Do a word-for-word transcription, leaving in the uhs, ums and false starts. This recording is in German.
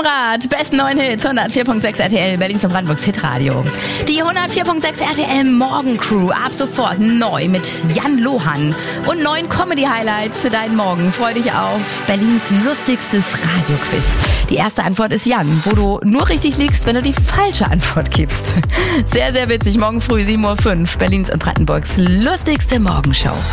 Rad, besten neuen Hits, hundertvier Komma sechs R T L, Berlins und Brandenburgs Hitradio. Die hundertvier Komma sechs R T L Morgencrew, ab sofort neu mit Jan Lohan und neuen Comedy-Highlights für deinen Morgen. Freu dich auf Berlins lustigstes Radioquiz. Die erste Antwort ist Jan, wo du nur richtig liegst, wenn du die falsche Antwort gibst. Sehr, sehr witzig, morgen früh sieben Uhr fünf, Berlins und Brandenburgs lustigste Morgenshow.